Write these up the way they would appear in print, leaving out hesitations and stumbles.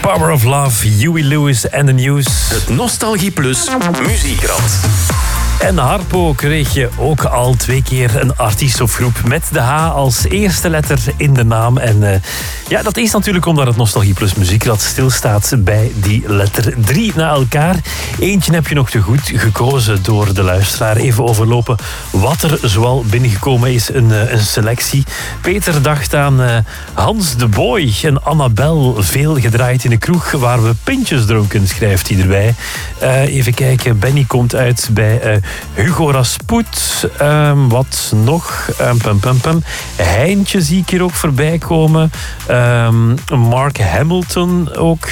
Power of Love, Huey Lewis en The News. Het Nostalgie Plus Muziekrad. En Harpo kreeg je ook al 2 keer een artiest of groep met de H als eerste letter in de naam. En ja, dat is natuurlijk omdat het Nostalgie Plus Muziekrad stilstaat bij die letter 3 na elkaar. Eentje heb je nog te goed gekozen door de luisteraar. Even overlopen wat er zoal binnengekomen is, een selectie. Peter dacht aan Hans de Boy en Annabel, veel gedraaid in de kroeg waar we pintjes dronken, schrijft hij erbij. Even kijken, Benny komt uit bij Hugo Rasput. Wat nog? Heintje zie ik hier ook voorbij komen. Mark Hamilton ook.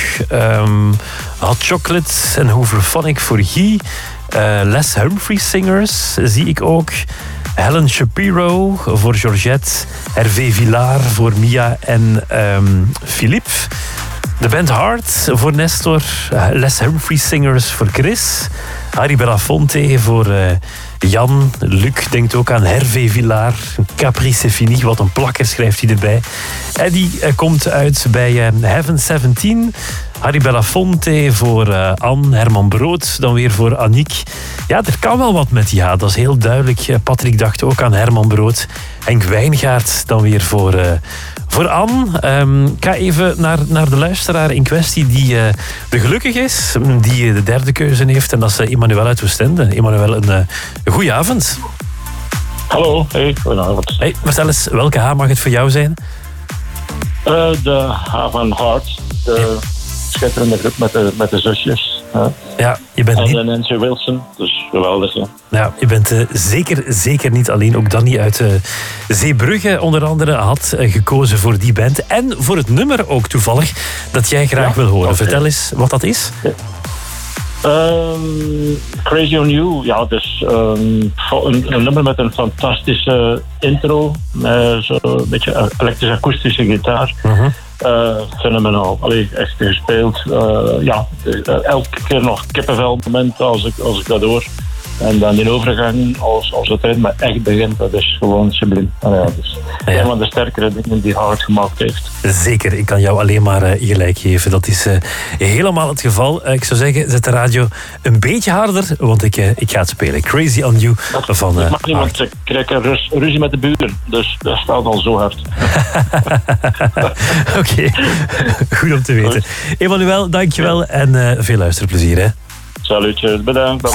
Hot Chocolate en Hooverphonic voor Guy. Les Humphries Singers zie ik ook. Helen Shapiro voor Georgette. Hervé Villard voor Mia en Philippe. De band Hart voor Nestor. Les Humphries Singers voor Chris. Harry Belafonte voor Jan. Luc denkt ook aan Hervé Villard. Capri c'est fini, wat een plakker schrijft hij erbij. Eddie komt uit bij Heaven 17. Harry Belafonte voor Anne. Herman Brood dan weer voor Aniek. Ja, er kan wel wat met die H, dat is heel duidelijk. Patrick dacht ook aan Herman Brood. Henk Wijngaard dan weer voor Anne. Ik ga even naar de luisteraar in kwestie die de gelukkig is. Die de derde keuze heeft. En dat is Emmanuel uit Oostende. Emmanuel, een goeie avond. Hallo, hey, goedenavond. Hey, vertel eens, welke H mag het voor jou zijn? De H van Hart. De schitterende groep met de zusjes. Ja, je bent en Nancy Wilson, dus geweldig. Ja. Ja, je bent zeker niet alleen. Ook Danny uit Zeebrugge onder andere had gekozen voor die band. En voor het nummer ook toevallig dat jij graag wil horen. Okay. Vertel eens wat dat is. Ja. Crazy on You, ja, dus een nummer met een fantastische intro. Zo'n beetje elektrisch-akoestische gitaar. Fenomenaal. Allee, echt gespeeld. Elke keer nog kippenvel moment als ik dat hoor. En dan die overgang, als het ritme echt begint, dat is gewoon subliem. Dus een van de sterkere dingen die Hart gemaakt heeft. Zeker, ik kan jou alleen maar gelijk geven. Dat is helemaal het geval. Ik zou zeggen, zet de radio een beetje harder, want ik ga het spelen. Crazy on You van ik mag niet, want ik krijg ruzie met de buren. Dus dat staat al zo hard. Oké, goed om te weten. Emmanuel, dankjewel en veel luisterplezier. Hè. Salutjes, bedankt.